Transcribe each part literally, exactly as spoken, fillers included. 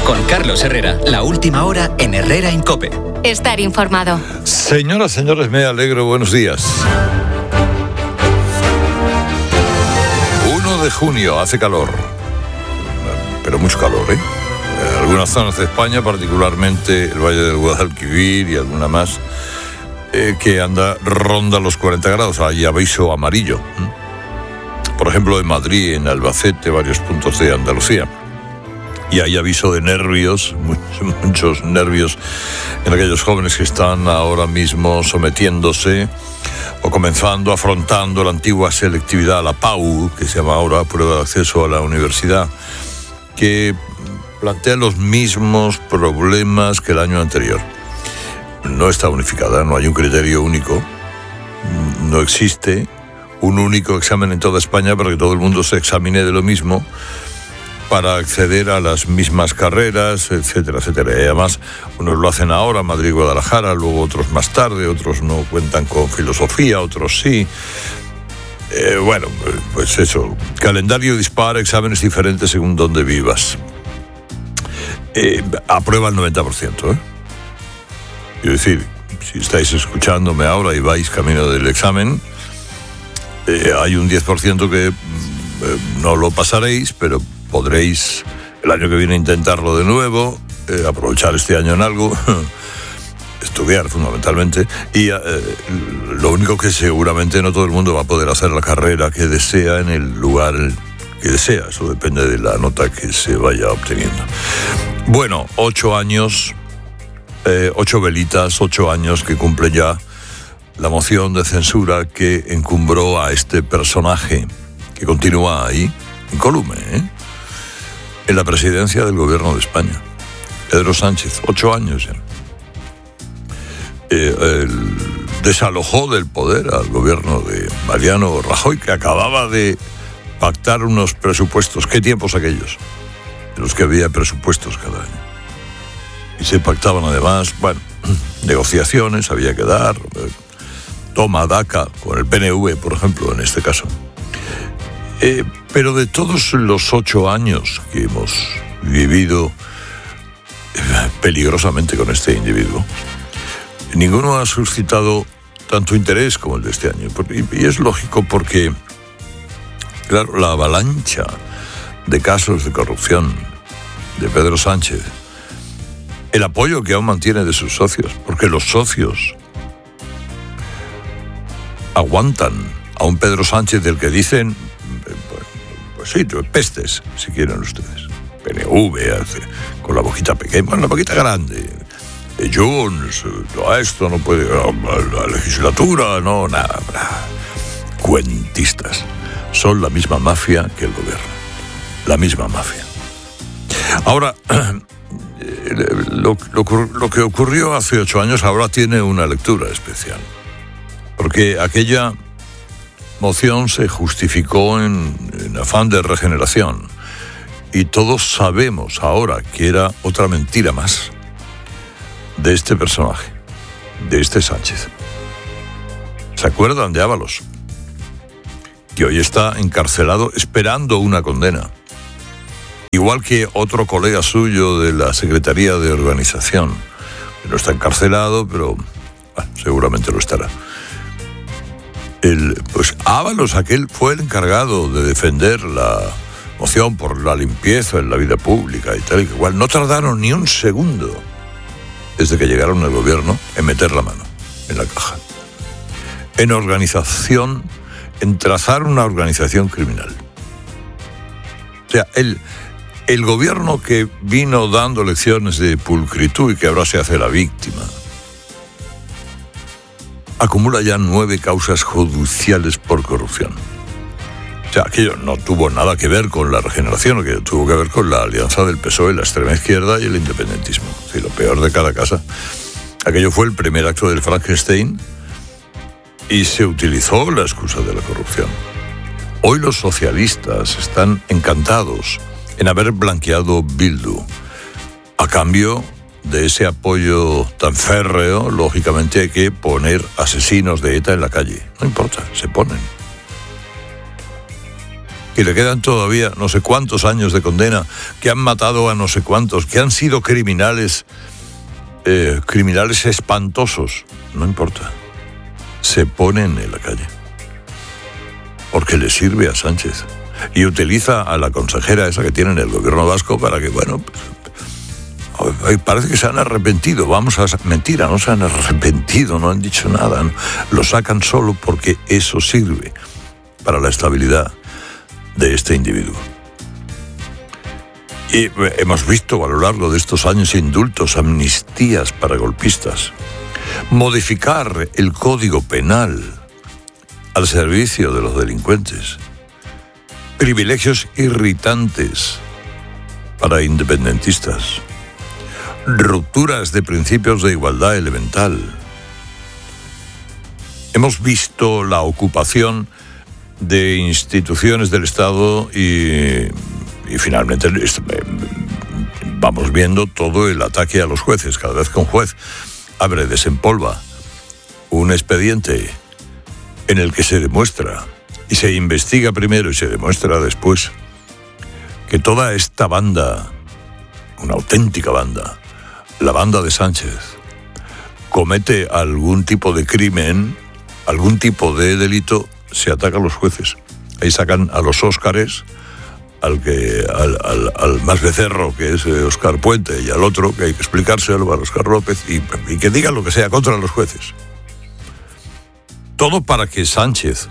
Con Carlos Herrera, la última hora en Herrera en COPE. Estar informado. Señoras, señores, me alegro. Buenos días. uno de junio, hace calor. Pero mucho calor, ¿eh? En algunas zonas de España, particularmente el Valle del Guadalquivir y alguna más, eh, que anda, ronda los cuarenta grados. Hay aviso amarillo. Por ejemplo, en Madrid, en Albacete, varios puntos de Andalucía. Y hay aviso de nervios, muchos, muchos nervios en aquellos jóvenes que están ahora mismo sometiéndose o comenzando, afrontando la antigua selectividad, la P A U, que se llama ahora Prueba de Acceso a la Universidad, que plantea los mismos problemas que el año anterior. No está unificada, no hay un criterio único, no existe un único examen en toda España para que todo el mundo se examine de lo mismo, para acceder a las mismas carreras, etcétera, etcétera. Y además, unos lo hacen ahora, Madrid y Guadalajara, luego otros más tarde, otros no cuentan con filosofía, otros sí. Eh, bueno, pues eso, calendario dispar, exámenes diferentes según donde vivas. Eh, aprueba el noventa por ciento, ¿eh? Quiero decir, si estáis escuchándome ahora y vais camino del examen, eh, hay un diez por ciento que eh, no lo pasaréis, pero podréis el año que viene intentarlo de nuevo, eh, aprovechar este año en algo, estudiar fundamentalmente, y eh, lo único que seguramente no todo el mundo va a poder hacer la carrera que desea en el lugar que desea, eso depende de la nota que se vaya obteniendo. Bueno, ocho años, eh, ocho velitas, ocho años que cumple ya la moción de censura que encumbró a este personaje que continúa ahí, incólume, ¿eh? en la presidencia del gobierno de España. Pedro Sánchez, ocho años ya. Eh, el, desalojó del poder al gobierno de Mariano Rajoy, que acababa de pactar unos presupuestos. ¿Qué tiempos aquellos? En los que había presupuestos cada año. Y se pactaban además, bueno, negociaciones, había que dar, eh, toma, daca, con el P N V, por ejemplo, en este caso. Eh, pero de todos los ocho años que hemos vivido eh, peligrosamente con este individuo, ninguno ha suscitado tanto interés como el de este año. Y, y es lógico porque, claro, la avalancha de casos de corrupción de Pedro Sánchez, el apoyo que aún mantiene de sus socios, porque los socios aguantan a un Pedro Sánchez del que dicen, pues sí, pestes, si quieren ustedes. P N V, con la boquita pequeña, con la boquita grande. Junts, no, esto no puede, la legislatura, no, nada, nada. Cuentistas. Son la misma mafia que el gobierno. La misma mafia. Ahora, lo, lo, lo que ocurrió hace ocho años ahora tiene una lectura especial. Porque aquella moción se justificó en, en afán de regeneración. Y todos sabemos ahora que era otra mentira más de este personaje, de este Sánchez. ¿Se acuerdan de Ábalos? Que hoy está encarcelado esperando una condena. Igual que otro colega suyo de la Secretaría de Organización, que no está encarcelado, pero bueno, seguramente lo estará. El, pues Ábalos, aquel, fue el encargado de defender la moción por la limpieza en la vida pública y tal y cual. No tardaron ni un segundo desde que llegaron al gobierno en meter la mano en la caja. En organización, en trazar una organización criminal. O sea, el, el gobierno que vino dando lecciones de pulcritud y que ahora se hace la víctima, acumula ya nueve causas judiciales por corrupción. O sea, aquello no tuvo nada que ver con la regeneración, aquello tuvo que ver con la alianza del P S O E, la extrema izquierda y el independentismo. Sí, lo peor de cada casa. Aquello fue el primer acto del Frankenstein y se utilizó la excusa de la corrupción. Hoy los socialistas están encantados en haber blanqueado Bildu. A cambio de ese apoyo tan férreo, lógicamente hay que poner asesinos de ETA en la calle. No importa, se ponen. que le quedan todavía no sé cuántos años de condena, que han matado a no sé cuántos, que han sido criminales, eh, criminales espantosos, no importa, se ponen en la calle, porque le sirve a Sánchez, y utiliza a la consejera esa que tiene en el gobierno vasco para que, bueno, pues, parece que se han arrepentido, vamos a... Mentira, no se han arrepentido, no han dicho nada, ¿no? Lo sacan solo porque eso sirve para la estabilidad de este individuo. Y hemos visto a lo largo de estos años indultos, amnistías para golpistas, modificar el Código Penal al servicio de los delincuentes, privilegios irritantes para independentistas, rupturas de principios de igualdad elemental. Hemos visto la ocupación de instituciones del Estado y, y finalmente vamos viendo todo el ataque a los jueces. Cada vez que un juez abre, desempolva un expediente en el que se demuestra, y se investiga primero y se demuestra después, que toda esta banda, una auténtica banda, la banda de Sánchez, comete algún tipo de crimen, algún tipo de delito, se ataca a los jueces. Ahí sacan a los Óscares, al, que, al, al, al más becerro, que es Óscar Puente, y al otro, que hay que explicárselo a Óscar López, y, y que digan lo que sea contra los jueces. Todo para que Sánchez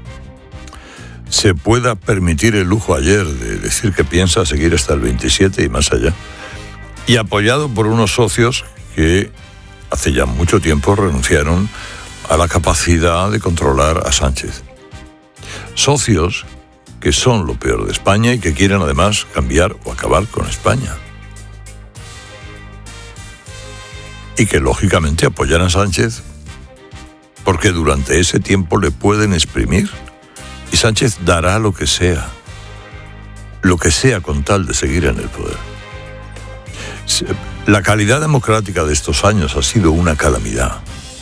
se pueda permitir el lujo ayer de decir que piensa seguir hasta el veintisiete y más allá, y apoyado por unos socios que hace ya mucho tiempo renunciaron a la capacidad de controlar a Sánchez. Socios que son lo peor de España y que quieren además cambiar o acabar con España. Y que lógicamente apoyan a Sánchez porque durante ese tiempo le pueden exprimir, y Sánchez dará lo que sea, lo que sea con tal de seguir en el poder. La calidad democrática de estos años ha sido una calamidad.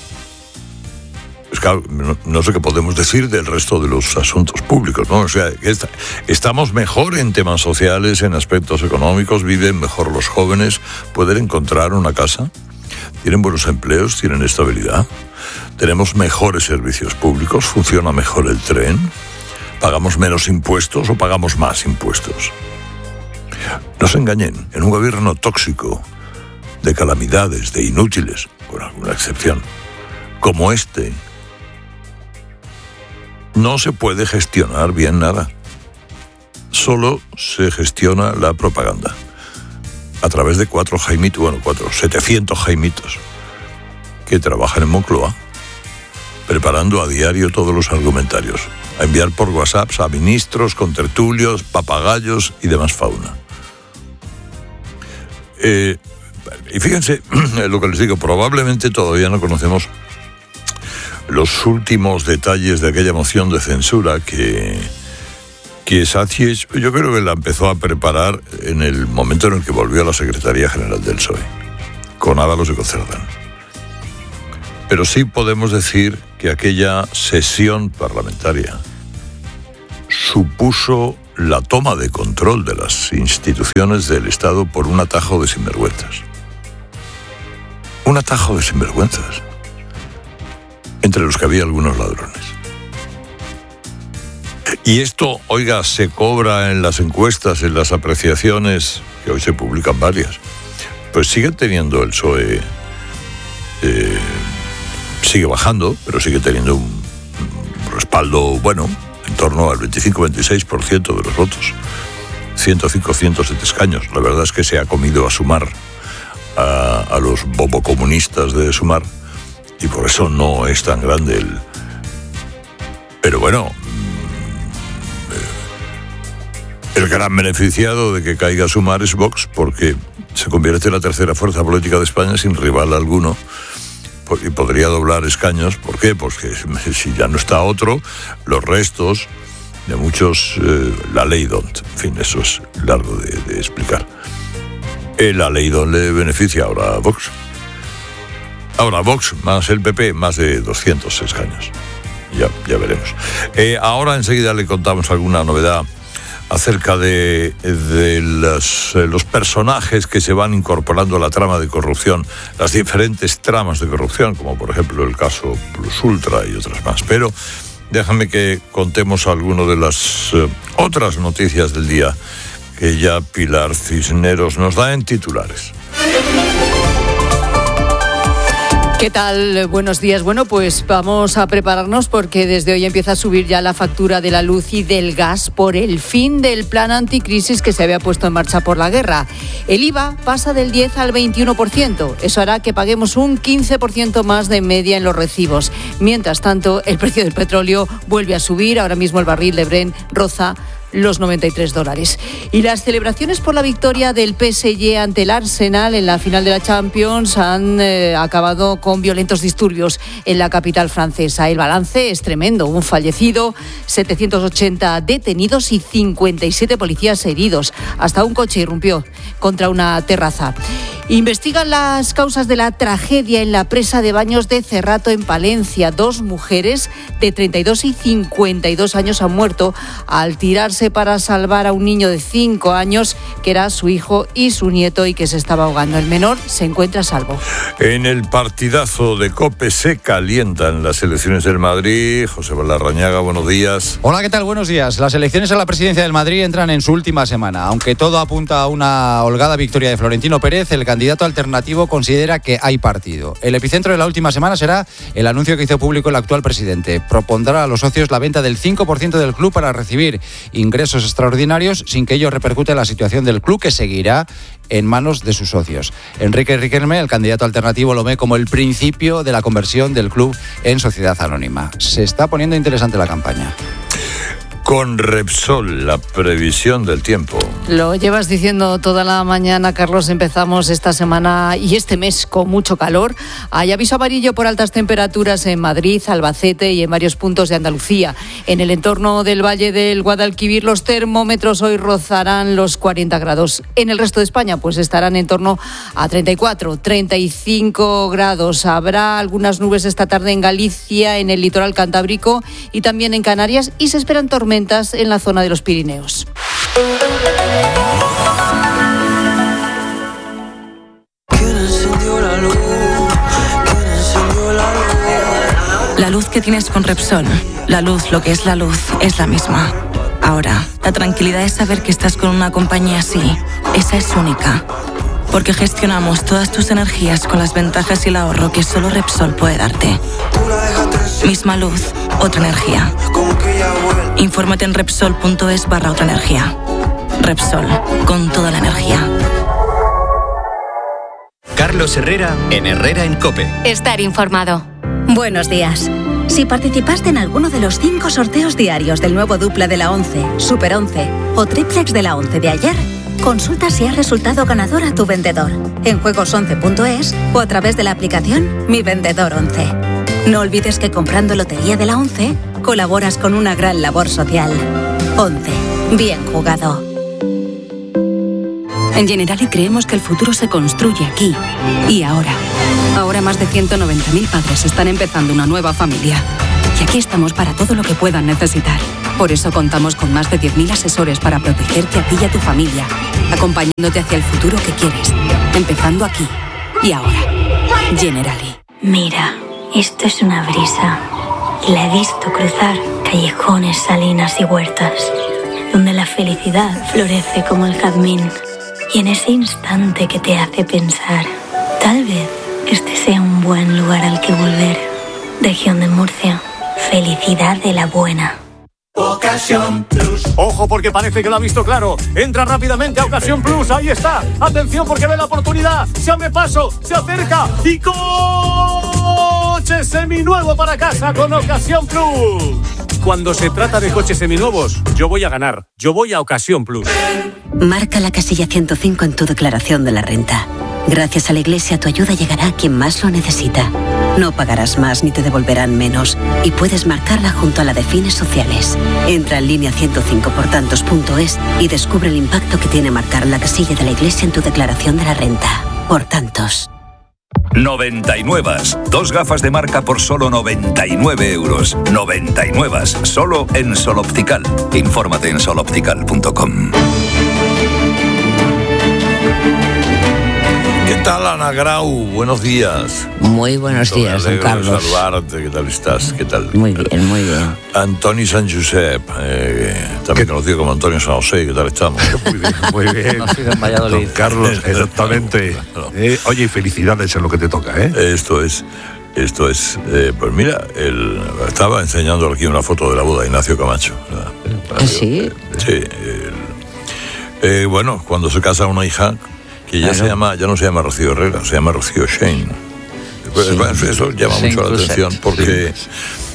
Es que no, no sé qué podemos decir del resto de los asuntos públicos, ¿no? O sea, está, estamos mejor en temas sociales, en aspectos económicos, viven mejor los jóvenes, pueden encontrar una casa, tienen buenos empleos, tienen estabilidad, tenemos mejores servicios públicos, funciona mejor el tren, pagamos menos impuestos o pagamos más impuestos. No se engañen, en un gobierno tóxico, de calamidades, de inútiles, con alguna excepción, como este, no se puede gestionar bien nada. Solo se gestiona la propaganda a través de cuatro jaimitos, bueno, cuatro, setecientos jaimitos que trabajan en Moncloa, preparando a diario todos los argumentarios, a enviar por WhatsApp a ministros, contertulios, papagayos y demás fauna. Eh, y fíjense lo que les digo, probablemente todavía no conocemos los últimos detalles de aquella moción de censura que, que Sánchez, yo creo que la empezó a preparar en el momento en el que volvió a la Secretaría General del P S O E, con Ábalos y con Cerdán. Pero sí podemos decir que aquella sesión parlamentaria supuso la toma de control de las instituciones del Estado por un atajo de sinvergüenzas. Un atajo de sinvergüenzas, entre los que había algunos ladrones. Y esto, oiga, se cobra en las encuestas, en las apreciaciones, que hoy se publican varias, pues sigue teniendo el P S O E, eh, sigue bajando, pero sigue teniendo un, un respaldo bueno, en torno al veinticinco a veintiséis por ciento de los votos, ciento cinco, ciento siete escaños. La verdad es que se ha comido a Sumar, a, a los bobocomunistas de Sumar, y por eso no es tan grande el... Pero bueno, el gran beneficiado de que caiga Sumar es Vox, porque se convierte en la tercera fuerza política de España sin rival alguno, y podría doblar escaños. ¿Por qué? Pues que si ya no está otro, los restos de muchos... Eh, la ley D'Hondt, en fin, eso es largo de, de explicar. Eh, la ley D'Hondt le beneficia ahora a Vox. Ahora Vox más el P P, más de doscientos escaños. Ya, ya veremos. Eh, ahora enseguida le contamos alguna novedad acerca de, de los, los personajes que se van incorporando a la trama de corrupción, las diferentes tramas de corrupción, como por ejemplo el caso Plus Ultra y otras más. Pero déjame que contemos algunas de las eh, otras noticias del día que ya Pilar Cisneros nos da en titulares. ¿Qué tal? Buenos días. Bueno, pues vamos a prepararnos porque desde hoy empieza a subir ya la factura de la luz y del gas por el fin del plan anticrisis que se había puesto en marcha por la guerra. El I V A pasa del diez al veintiuno por ciento. Eso hará que paguemos un quince por ciento más de media en los recibos. Mientras tanto, el precio del petróleo vuelve a subir. Ahora mismo el barril de Brent roza los noventa y tres dólares. Y las celebraciones por la victoria del P S G ante el Arsenal en la final de la Champions han eh, acabado con violentos disturbios en la capital francesa. El balance es tremendo: un fallecido, setecientos ochenta detenidos y cincuenta y siete policías heridos. Hasta un coche irrumpió contra una terraza. Investigan las causas de la tragedia en la presa de baños de Cerrato, en Palencia. Dos mujeres de treinta y dos y cincuenta y dos años han muerto al tirarse para salvar a un niño de cinco años que era su hijo y su nieto y que se estaba ahogando. El menor se encuentra a salvo. En el partidazo de COPE se calientan las elecciones del Madrid. José Larrañaga, buenos días. Hola, ¿qué tal? Buenos días. Las elecciones a la presidencia del Madrid entran en su última semana. Aunque todo apunta a una holgada victoria de Florentino Pérez, el candidato alternativo considera que hay partido. El epicentro de la última semana será el anuncio que hizo público el actual presidente. Propondrá a los socios la venta del cinco por ciento del club para recibir ingresos extraordinarios sin que ello repercute en la situación del club, que seguirá en manos de sus socios. Enrique Riquelme, el candidato alternativo, lo ve como el principio de la conversión del club en sociedad anónima. Se está poniendo interesante la campaña. Con Repsol, la previsión del tiempo. Lo llevas diciendo toda la mañana, Carlos. Empezamos esta semana y este mes con mucho calor. Hay aviso amarillo por altas temperaturas en Madrid, Albacete y en varios puntos de Andalucía. En el entorno del Valle del Guadalquivir, los termómetros hoy rozarán los cuarenta grados. En el resto de España, pues estarán en torno a treinta y cuatro, treinta y cinco grados. Habrá algunas nubes esta tarde en Galicia, en el litoral cantábrico y también en Canarias, y se esperan tormentas en la zona de los Pirineos. La luz que tienes con Repsol, la luz, lo que es la luz, es la misma. Ahora, la tranquilidad es saber que estás con una compañía así. Esa es única. Porque gestionamos todas tus energías con las ventajas y el ahorro que solo Repsol puede darte. Misma luz, otra energía. Infórmate en Repsol.es barra otra energía. Repsol, con toda la energía. Carlos Herrera, en Herrera en COPE. Estar informado. Buenos días. Si participaste en alguno de los cinco sorteos diarios del nuevo dupla de la once, Super once o Triplex de la once de ayer, consulta si has resultado ganador a tu vendedor en juegos once punto es o a través de la aplicación Mi Vendedor once. No olvides que comprando Lotería de la once colaboras con una gran labor social. once. Bien jugado. En Generali creemos que el futuro se construye aquí y ahora. Ahora más de ciento noventa mil padres están empezando una nueva familia. Y aquí estamos para todo lo que puedan necesitar. Por eso contamos con más de diez mil asesores para protegerte a ti y a tu familia, acompañándote hacia el futuro que quieres, empezando aquí y ahora. Generali. Mira, esto es una brisa. Y la he visto cruzar callejones, salinas y huertas, donde la felicidad florece como el jazmín. Y en ese instante que te hace pensar, tal vez este sea un buen lugar al que volver. Región de Murcia, felicidad de la buena. Ocasión Plus. Ojo, porque parece que lo ha visto claro. Entra rápidamente a Ocasión Plus. Ahí está. Atención, porque ve la oportunidad. Se abre paso, se acerca y coche seminuevo para casa con Ocasión Plus. Cuando se trata de coches seminuevos, yo voy a ganar. Yo voy a Ocasión Plus. Marca la casilla ciento cinco en tu declaración de la renta. Gracias a la Iglesia, tu ayuda llegará a quien más lo necesita. No pagarás más ni te devolverán menos. Y puedes marcarla junto a la de fines sociales. Entra en línea ciento cinco por tantos punto es y descubre el impacto que tiene marcar la casilla de la Iglesia en tu declaración de la renta. Por tantos. noventa y nueve. Dos gafas de marca por solo noventa y nueve euros. noventa y nueve. Solo en Sol Optical. Infórmate en sol optical punto com. ¿Qué tal, Ana Grau? Buenos días. Muy buenos días, don Carlos. Saludarte, ¿qué tal estás? ¿Qué tal? Muy bien, muy bien. Antoni San Josep, eh, también conocido como Antonio San José, ¿qué tal estamos? Muy bien, muy bien. Nacido en Valladolid. Don Carlos, exactamente. Eh, oye, felicidades en lo que te toca, ¿eh? Esto es, esto es, eh, pues mira, el, estaba enseñando aquí una foto de la boda de Ignacio Camacho. ¿Ah, sí? Sí. El, eh, bueno, cuando se casa una hija, que ya claro. se llama, ya no se llama Rocío Herrera, se llama Rocío Shane. Sí. Eso llama Shane mucho la atención porque, sí.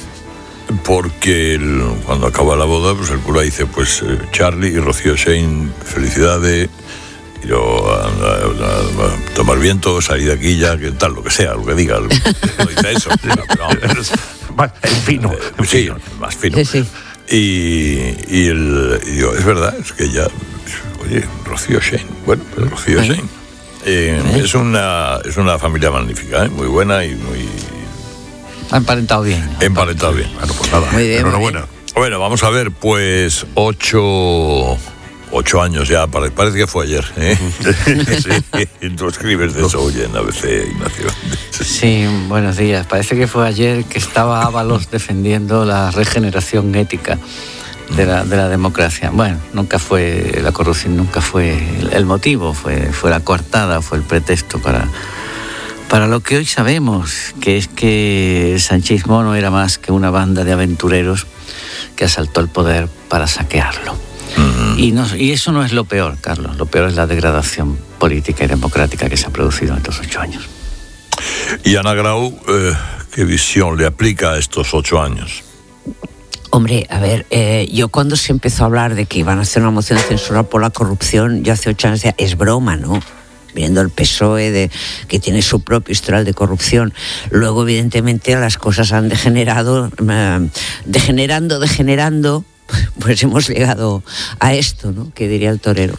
porque el, cuando acaba la boda, pues el cura dice, pues eh, Charlie y Rocío Shane, felicidades, y yo a, a, a, a tomar viento, salir de aquí ya, que tal, lo que sea, lo que diga, no dice eso. Pero, más fino. Eh, sí, más fino. Sí, sí. Y, y, el, y digo, es verdad, es que ya... Oye, Rocío Shane. Bueno, pues Rocío Shane. Eh, es una es una familia magnífica, ¿eh? Muy buena y muy... Ha emparentado bien. Emparentado bien. Bueno, pues nada, muy bien, enhorabuena. Muy bien. Bueno, vamos a ver, pues ocho... Ocho años ya, parece, parece que fue ayer. ¿eh? Sí, tú escribes de eso hoy en A B C, Ignacio. Sí, buenos días. Parece que fue ayer que estaba Ábalos defendiendo la regeneración ética de la, de la democracia. Bueno, nunca fue, la corrupción nunca fue el, el motivo, fue, fue la coartada, fue el pretexto para, para lo que hoy sabemos, que es que el sanchismo no era más que una banda de aventureros que asaltó el poder para saquearlo. Uh-huh. Y, no, y eso no es lo peor, Carlos, lo peor es la degradación política y democrática que se ha producido en estos ocho años. Y Ana Grau, eh, ¿qué visión le aplica a estos ocho años? Hombre, a ver, eh, yo cuando se empezó a hablar de que iban a hacer una moción de censura por la corrupción, yo hace ocho años decía, es broma, ¿no? Viendo el P S O E, de, que tiene su propio historial de corrupción. Luego, evidentemente, las cosas han degenerado, eh, degenerando, degenerando, pues hemos llegado a esto, ¿no? Que diría el torero.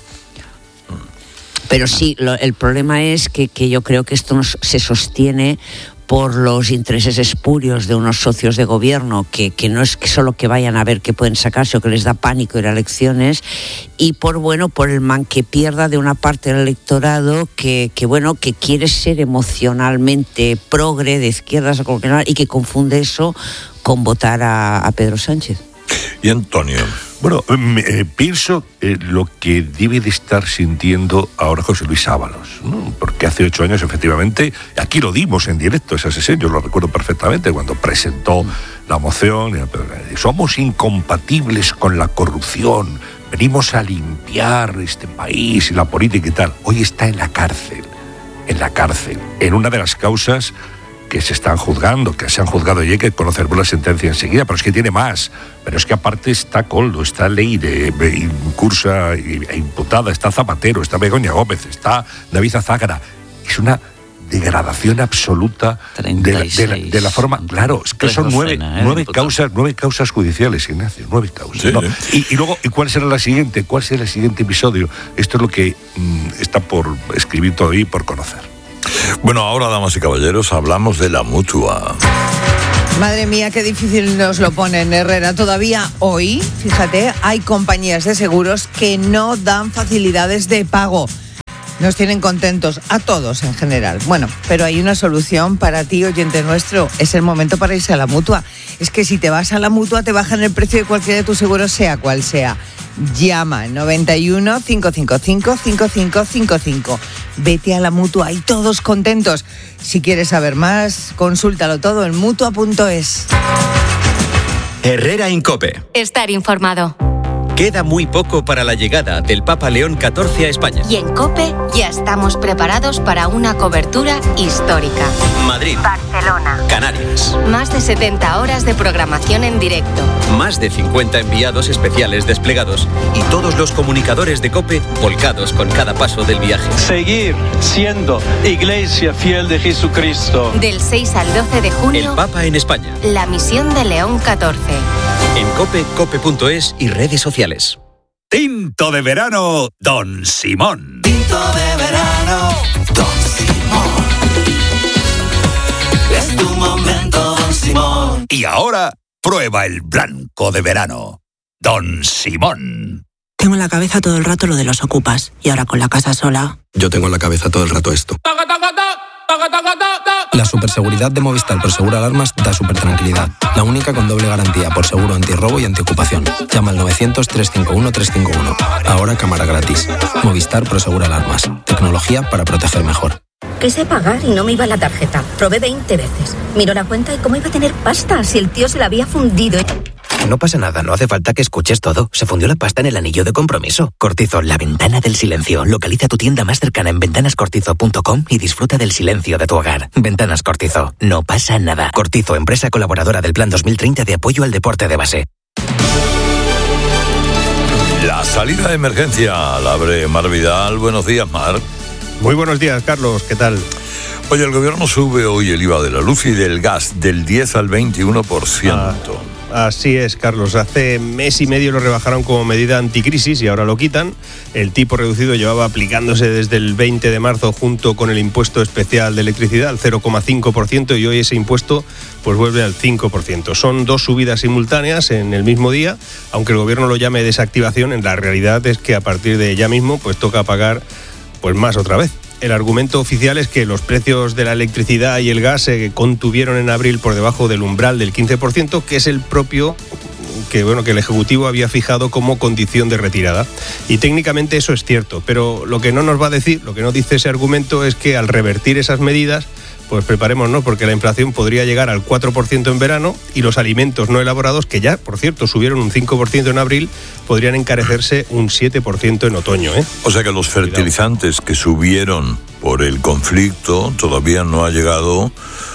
Pero sí, lo, el problema es que, que yo creo que esto nos, se sostiene por los intereses espurios de unos socios de gobierno que, que no es que solo que vayan a ver qué pueden sacarse o que les da pánico ir a elecciones, y por bueno por el man que pierda de una parte del electorado que, que bueno que quiere ser emocionalmente progre de izquierdas o y que confunde eso con votar a, a Pedro Sánchez. Y Antonio. Bueno, eh, pienso eh, lo que debe de estar sintiendo ahora José Luis Ábalos, ¿no? Porque hace ocho años, efectivamente, aquí lo dimos en directo, esa sesión, yo lo recuerdo perfectamente, cuando presentó la moción, somos incompatibles con la corrupción, venimos a limpiar este país y la política y tal. Hoy está en la cárcel, en la cárcel, en una de las causas que se están juzgando, que se han juzgado y hay que conocer la sentencia enseguida, pero es que tiene más. Pero es que aparte está Coldo, está Leire, incursa e imputada, está Zapatero, está Begoña Gómez, está David Azágara. Es una degradación absoluta de la, de, la, de la forma... Claro, es que son nueve, ¿eh? nueve, causas, nueve causas judiciales, Ignacio, nueve causas. Sí, ¿no? sí. Y, y luego, ¿y cuál será la siguiente? ¿Cuál será el siguiente episodio? Esto es lo que mmm, está por escribir todavía y por conocer. Bueno, ahora, damas y caballeros, hablamos de la Mutua. Madre mía, qué difícil nos lo ponen, Herrera. Todavía hoy, fíjate, hay compañías de seguros que no dan facilidades de pago. Nos tienen contentos a todos en general. Bueno, pero hay una solución para ti, oyente nuestro. Es el momento para irse a la Mutua. Es que si te vas a la Mutua te bajan el precio de cualquiera de tus seguros, sea cual sea. Llama al noventa y uno, cinco cinco cinco, cinco cinco cinco cinco. Vete a la Mutua y todos contentos. Si quieres saber más, consúltalo todo en mutua punto es. Herrera en COPE. Estar informado. Queda muy poco para la llegada del Papa León catorce a España. Y en COPE ya estamos preparados para una cobertura histórica. Madrid, Barcelona, Canarias. Más de setenta horas de programación en directo. Más de cincuenta enviados especiales desplegados y todos los comunicadores de COPE volcados con cada paso del viaje. Seguir siendo Iglesia fiel de Jesucristo. Del seis al doce de junio. El Papa en España. La misión de León catorce. En COPE, cope punto es y redes sociales. Tinto de verano, Don Simón. Tinto de verano, Don Simón. tu momento, Don Simón. Y ahora, prueba el blanco de verano. Don Simón. Tengo en la cabeza todo el rato lo de los ocupas. Y ahora con la casa sola... Yo tengo en la cabeza todo el rato esto. La superseguridad de Movistar Prosegur Alarmas da súper tranquilidad. La única con doble garantía por seguro antirrobo y antiocupación. Llama al novecientos, trescientos cincuenta y uno, trescientos cincuenta y uno. Ahora cámara gratis. Movistar Prosegur Alarmas. Tecnología para proteger mejor. Quise pagar y no me iba la tarjeta. Probé veinte veces. Miro la cuenta y cómo iba a tener pasta si el tío se la había fundido. No pasa nada, no hace falta que escuches todo. Se fundió la pasta en el anillo de compromiso. Cortizo, la ventana del silencio. Localiza tu tienda más cercana en ventanas cortizo punto com y disfruta del silencio de tu hogar. Ventanas Cortizo. No pasa nada. Cortizo, empresa colaboradora del Plan dos mil treinta de apoyo al deporte de base. La salida de emergencia la abre Mar Vidal. Buenos días, Mar. Muy buenos días, Carlos. ¿Qué tal? Oye, el gobierno sube hoy el I V A de la luz y del gas del diez al veintiuno por ciento. Ah, así es, Carlos. Hace mes y medio lo rebajaron como medida anticrisis y ahora lo quitan. El tipo reducido llevaba aplicándose desde el veinte de marzo junto con el impuesto especial de electricidad al cero coma cinco por ciento y hoy ese impuesto pues vuelve al cinco por ciento. Son dos subidas simultáneas en el mismo día, aunque el gobierno lo llame desactivación, en la realidad es que a partir de ya mismo pues toca pagar pues más otra vez. El argumento oficial es que los precios de la electricidad y el gas se contuvieron en abril por debajo del umbral del quince por ciento, que es el propio que, bueno, que el Ejecutivo había fijado como condición de retirada. Y técnicamente eso es cierto, pero lo que no nos va a decir, lo que no dice ese argumento es que al revertir esas medidas, pues preparémonos, porque la inflación podría llegar al cuatro por ciento en verano y los alimentos no elaborados, que ya, por cierto, subieron un cinco por ciento en abril, podrían encarecerse un siete por ciento en otoño, ¿eh? O sea que los fertilizantes que subieron por el conflicto todavía no ha llegado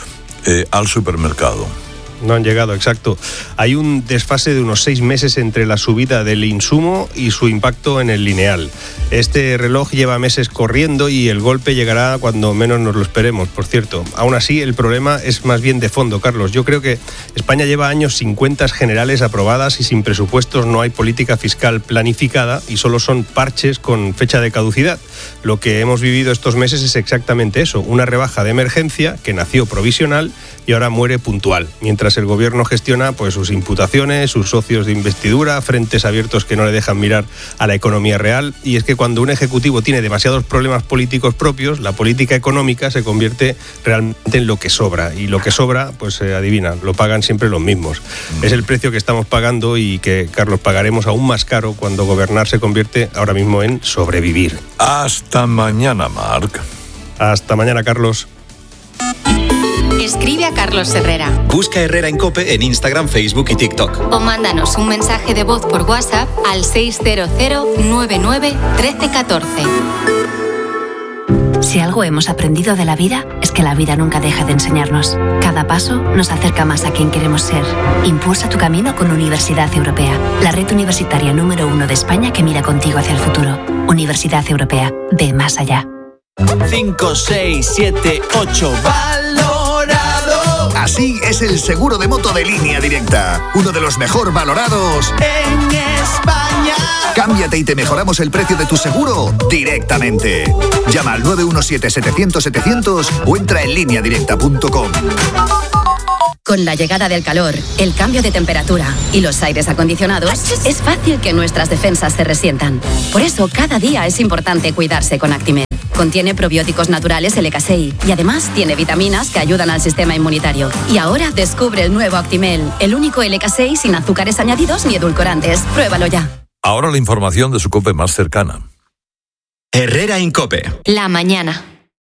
eh, al supermercado. No han llegado, exacto. Hay un desfase de unos seis meses entre la subida del insumo y su impacto en el lineal. Este reloj lleva meses corriendo y el golpe llegará cuando menos nos lo esperemos, por cierto. Aún así, el problema es más bien de fondo, Carlos. Yo creo que España lleva años sin cuentas generales aprobadas y sin presupuestos no hay política fiscal planificada y solo son parches con fecha de caducidad. Lo que hemos vivido estos meses es exactamente eso, una rebaja de emergencia que nació provisional y ahora muere puntual, mientras el gobierno gestiona pues sus imputaciones, sus socios de investidura, frentes abiertos que no le dejan mirar a la economía real. Y es que cuando un ejecutivo tiene demasiados problemas políticos propios, la política económica se convierte realmente en lo que sobra, y lo que sobra, pues eh, adivina, lo pagan siempre los mismos. Mm. Es el precio que estamos pagando y que, Carlos, pagaremos aún más caro cuando gobernar se convierte ahora mismo en sobrevivir. Hasta mañana, Marc. Hasta mañana, Carlos. Escribe a Carlos Herrera. Busca Herrera en COPE en Instagram, Facebook y TikTok. O mándanos un mensaje de voz por WhatsApp al seis cero cero nueve nueve uno tres uno cuatro. Si algo hemos aprendido de la vida, es que la vida nunca deja de enseñarnos. Cada paso nos acerca más a quien queremos ser. Impulsa tu camino con Universidad Europea, la red universitaria número uno de España que mira contigo hacia el futuro. Universidad Europea, ve más allá. cinco, seis, siete, ocho. Así es el seguro de moto de Línea Directa, uno de los mejor valorados en España. Cámbiate y te mejoramos el precio de tu seguro directamente. Llama al nueve uno siete, setecientos, setecientos o entra en línea directa punto com. Con la llegada del calor, el cambio de temperatura y los aires acondicionados, es fácil que nuestras defensas se resientan. Por eso, cada día es importante cuidarse con Actimel. Contiene probióticos naturales L K seis y además tiene vitaminas que ayudan al sistema inmunitario. Y ahora descubre el nuevo Actimel, el único L K seis sin azúcares añadidos ni edulcorantes. Pruébalo ya. Ahora la información de su COPE más cercana. Herrera en COPE. La mañana.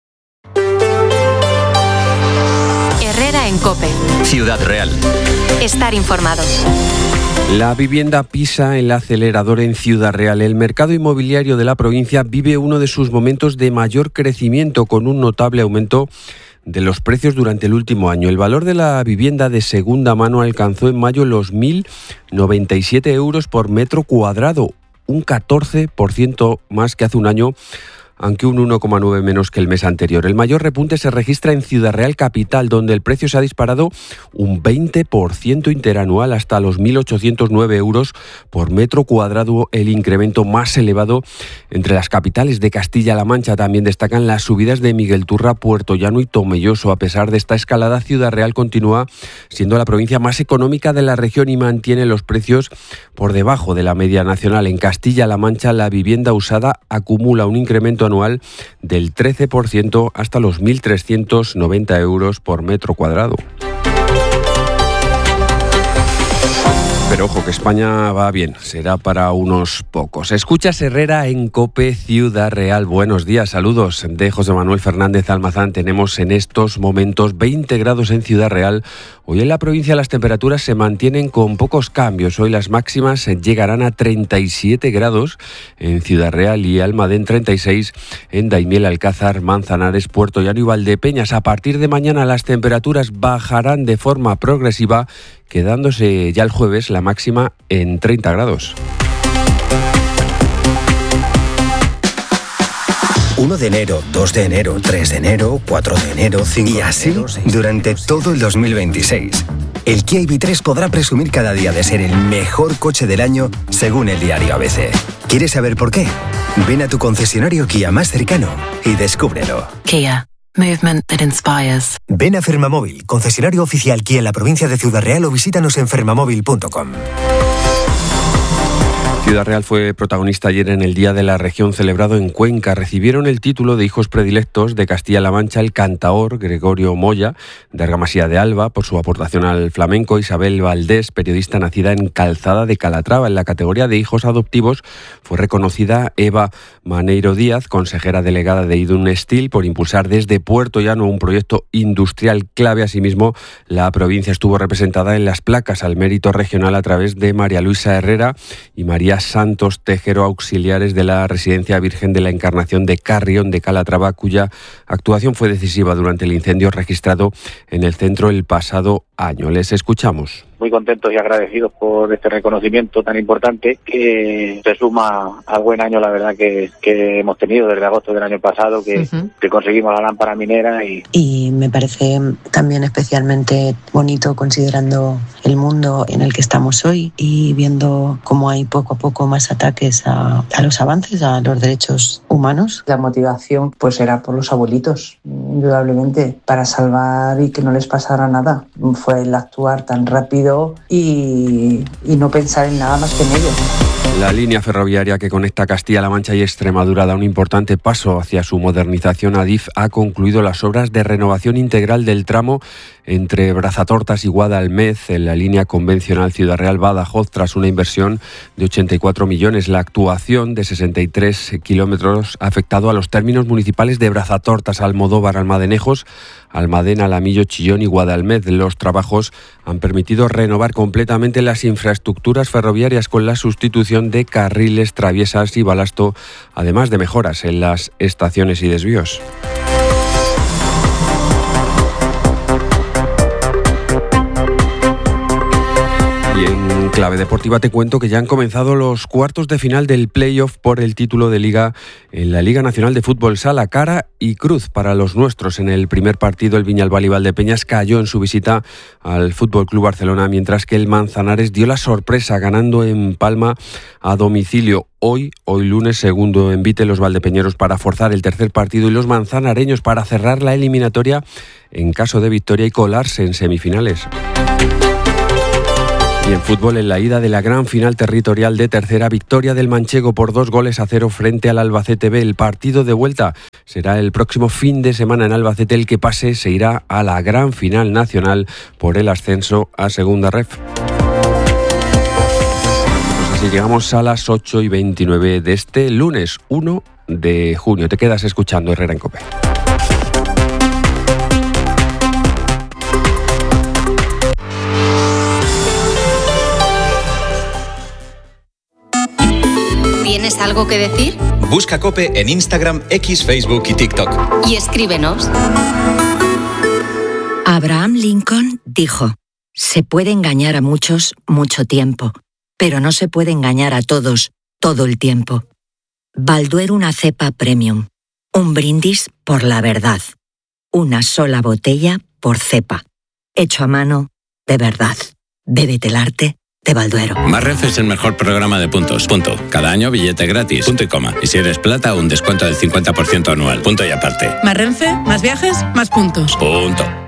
Herrera en COPE. Ciudad Real. Estar informados. La vivienda pisa el acelerador en Ciudad Real. El mercado inmobiliario de la provincia vive uno de sus momentos de mayor crecimiento, con un notable aumento de los precios durante el último año. El valor de la vivienda de segunda mano alcanzó en mayo los mil noventa y siete euros por metro cuadrado, un catorce por ciento más que hace un año, aunque un uno coma nueve menos que el mes anterior. El mayor repunte se registra en Ciudad Real Capital, donde el precio se ha disparado un veinte por ciento interanual hasta los mil ochocientos nueve euros por metro cuadrado, el incremento más elevado entre las capitales de Castilla-La Mancha. También destacan las subidas de Miguel Turra, Puerto Llano y Tomelloso. A pesar de esta escalada, Ciudad Real continúa siendo la provincia más económica de la región y mantiene los precios por debajo de la media nacional. En Castilla-La Mancha, la vivienda usada acumula un incremento anual del trece por ciento hasta los mil trescientos noventa euros por metro cuadrado. Pero ojo, que España va bien, será para unos pocos. Escuchas Herrera en COPE Ciudad Real. Buenos días, saludos de José Manuel Fernández Almazán. Tenemos en estos momentos veinte grados en Ciudad Real. Hoy en la provincia las temperaturas se mantienen con pocos cambios. Hoy las máximas llegarán a treinta y siete grados en Ciudad Real y Almadén, treinta y seis en Daimiel, Alcázar, Manzanares, Puerto Llano y Valdepeñas. A partir de mañana las temperaturas bajarán de forma progresiva, quedándose ya el jueves la máxima en treinta grados. uno de enero, dos de enero, tres de enero, cuatro de enero, cinco y así durante todo el dos mil veintiséis. El Kia I V tres podrá presumir cada día de ser el mejor coche del año según el diario A B C. ¿Quieres saber por qué? Ven a tu concesionario Kia más cercano y descúbrelo. Kia. Movement that inspires. Ven a Fermamóvil, concesionario oficial Kia en la provincia de Ciudad Real, o visítanos en fermamóvil punto com. Ciudad Real fue protagonista ayer en el Día de la Región celebrado en Cuenca. Recibieron el título de hijos predilectos de Castilla-La Mancha el cantaor Gregorio Moya, de Argamasía de Alba, por su aportación al flamenco; Isabel Valdés, periodista nacida en Calzada de Calatrava. En la categoría de hijos adoptivos fue reconocida Eva Maneiro Díaz, consejera delegada de Idun Steel, por impulsar desde Puerto Llano un proyecto industrial clave. Asimismo, la provincia estuvo representada en las placas al mérito regional a través de María Luisa Herrera y María Santos Tejero, auxiliares de la Residencia Virgen de la Encarnación de Carrión de Calatrava, cuya actuación fue decisiva durante el incendio registrado en el centro el pasado año. Les escuchamos. Muy contentos y agradecidos por este reconocimiento tan importante que se suma al buen año, la verdad, que, que hemos tenido desde agosto del año pasado, que, uh-huh. que conseguimos la lámpara minera. Y... y me parece también especialmente bonito considerando el mundo en el que estamos hoy y viendo cómo hay poco a poco más ataques a, a los avances, a los derechos humanos. La motivación pues era por los abuelitos, indudablemente, para salvar y que no les pasara nada. Fue el actuar tan rápido Y, y no pensar en nada más que en ello. La línea ferroviaria que conecta Castilla-La Mancha y Extremadura da un importante paso hacia su modernización. Adif ha concluido las obras de renovación integral del tramo entre Brazatortas y Guadalmez en la línea convencional Ciudad Real-Badajoz tras una inversión de ochenta y cuatro millones. La actuación de sesenta y tres kilómetros ha afectado a los términos municipales de Brazatortas, Almodóvar, Almadenejos, Almadén, Alamillo, Chillón y Guadalmez. Los trabajos han permitido renovar completamente las infraestructuras ferroviarias con la sustitución de carriles, traviesas y balasto, además de mejoras en las estaciones y desvíos. Y en clave deportiva te cuento que ya han comenzado los cuartos de final del playoff por el título de Liga en la Liga Nacional de Fútbol Sala. Cara y cruz para los nuestros. En el primer partido el Viñalbal y Valdepeñas cayó en su visita al Fútbol Club Barcelona, mientras que el Manzanares dio la sorpresa ganando en Palma a domicilio. Hoy, hoy lunes, segundo envite los valdepeñeros para forzar el tercer partido y los manzanareños para cerrar la eliminatoria en caso de victoria y colarse en semifinales. Y en fútbol, en la ida de la gran final territorial de tercera, victoria del manchego por dos goles a cero frente al Albacete B. El partido de vuelta será el próximo fin de semana en Albacete. El que pase se irá a la gran final nacional por el ascenso a segunda ref. Pues así llegamos a las ocho y veintinueve de este lunes uno de junio. Te quedas escuchando Herrera en COPE. ¿Tienes algo que decir? Busca COPE en Instagram, X, Facebook y TikTok. Y escríbenos. Abraham Lincoln dijo: se puede engañar a muchos mucho tiempo, pero no se puede engañar a todos todo el tiempo. Balduero, una cepa premium. Un brindis por la verdad. Una sola botella por cepa. Hecho a mano, de verdad. Bébete el arte de Balduero. Más Renfe es el mejor programa de puntos. Punto. Cada año billete gratis. Punto y coma. Y si eres plata, un descuento del cincuenta por ciento anual. Punto y aparte. Más Renfe, más viajes, más puntos. Punto.